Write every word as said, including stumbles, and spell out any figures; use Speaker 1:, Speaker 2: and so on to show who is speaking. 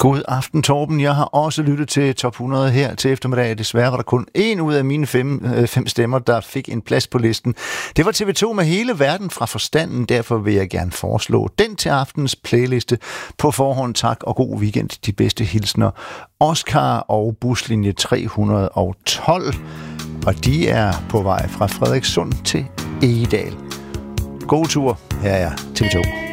Speaker 1: God aften, Torben. Jeg har også lyttet til Top hundrede her til eftermiddag. Desværre var der kun en ud af mine fem, øh, fem stemmer, der fik en plads på listen. Det var T V to med Hele verden fra forstanden. Derfor vil jeg gerne foreslå den til aftens playliste. På forhånd tak og god weekend. De bedste hilsner. Oscar og buslinje tre hundrede og tolv. Og de er på vej fra Frederikssund til Egedal. God tur. Her er T V to.